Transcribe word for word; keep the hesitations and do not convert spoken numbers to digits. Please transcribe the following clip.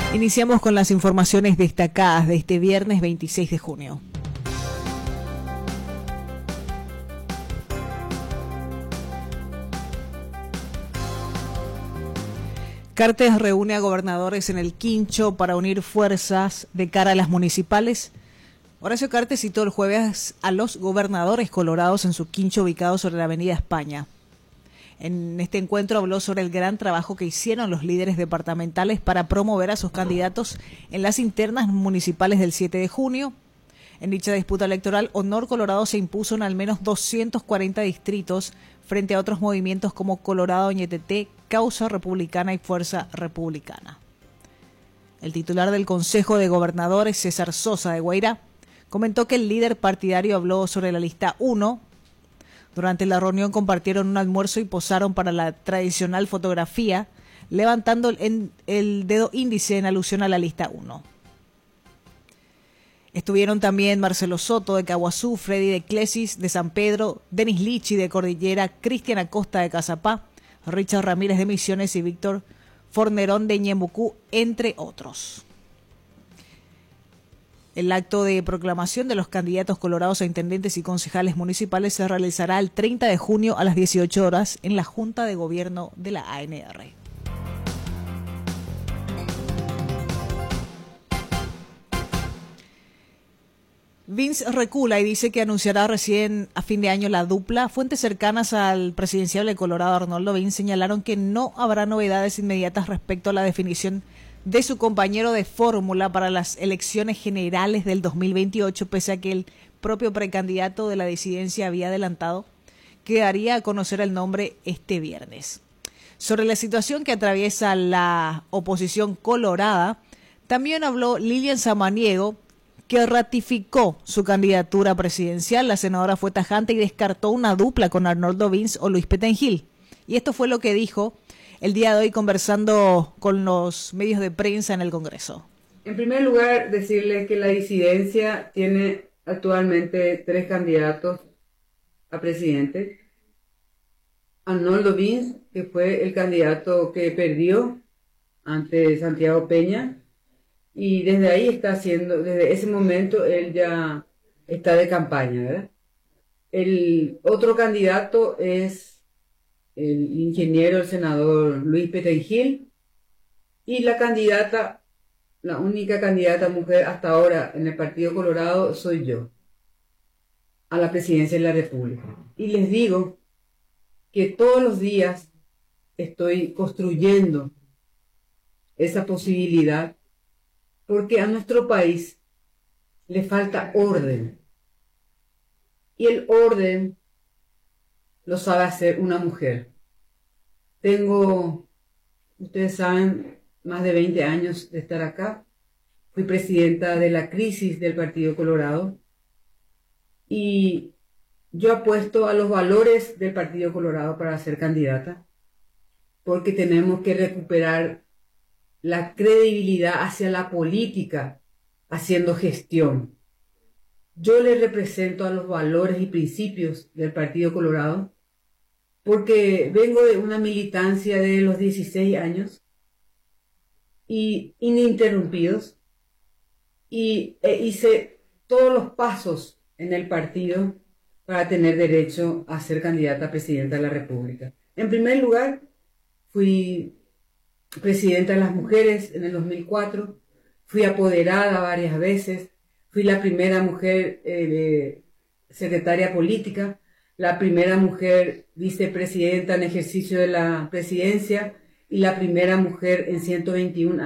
Iniciamos con las informaciones destacadas de este viernes veintiséis de junio. Cartes reúne a gobernadores en el Quincho para unir fuerzas de cara a las municipales. Horacio Cartes citó el jueves a los gobernadores colorados en su Quincho ubicado sobre la Avenida España. En este encuentro habló sobre el gran trabajo que hicieron los líderes departamentales para promover a sus candidatos en las internas municipales del siete de junio. En dicha disputa electoral, Honor Colorado se impuso en al menos doscientos cuarenta distritos frente a otros movimientos como Colorado Oñetete, Causa Republicana y Fuerza Republicana. El titular del Consejo de Gobernadores, César Sosa de Guairá, comentó que el líder partidario habló sobre la lista uno. Durante la reunión compartieron un almuerzo y posaron para la tradicional fotografía, levantando el, el dedo índice en alusión a la lista uno. Estuvieron también Marcelo Soto de Caguazú, Freddy de Clesis de San Pedro, Denis Lichi de Cordillera, Cristian Acosta de Cazapá, Richard Ramírez de Misiones y Víctor Fornerón de Ñembucú, entre otros. El acto de proclamación de los candidatos colorados a intendentes y concejales municipales se realizará el treinta de junio a las dieciocho horas en la Junta de Gobierno de la A N R. Vince recula y dice que anunciará recién a fin de año la dupla. Fuentes cercanas al presidencial de Colorado, Arnoldo Vince, señalaron que no habrá novedades inmediatas respecto a la definición de su compañero de fórmula para las elecciones generales del dos mil veintiocho, pese a que el propio precandidato de la disidencia había adelantado que daría a conocer el nombre este viernes. Sobre la situación que atraviesa la oposición colorada, también habló Lilian Samaniego, que ratificó su candidatura presidencial. La senadora fue tajante y descartó una dupla con Arnoldo Vince o Luis Petengil. Y esto fue lo que dijo el día de hoy conversando con los medios de prensa en el Congreso. En primer lugar, decirles que la disidencia tiene actualmente tres candidatos a presidente. Arnoldo Vince, que fue el candidato que perdió ante Santiago Peña, y desde ahí está haciendo, desde ese momento él ya está de campaña, ¿verdad? El otro candidato es el ingeniero, el senador Luis Petengil, y la candidata, la única candidata mujer hasta ahora en el Partido Colorado soy yo, a la presidencia de la República. Y les digo que todos los días estoy construyendo esa posibilidad, porque a nuestro país le falta orden, y el orden lo sabe hacer una mujer. Tengo, ustedes saben, más de veinte años de estar acá. Fui presidenta de la crisis del Partido Colorado y yo apuesto a los valores del Partido Colorado para ser candidata, porque tenemos que recuperar la credibilidad hacia la política haciendo gestión. Yo le represento a los valores y principios del Partido Colorado, porque vengo de una militancia de los dieciséis años y ininterrumpidos, y e hice todos los pasos en el partido para tener derecho a ser candidata a presidenta de la República. En primer lugar, fui presidenta de las mujeres en el dos mil cuatro, fui apoderada varias veces, fui la primera mujer eh, secretaria política, la primera mujer vicepresidenta en ejercicio de la presidencia y la primera mujer en ciento veintiún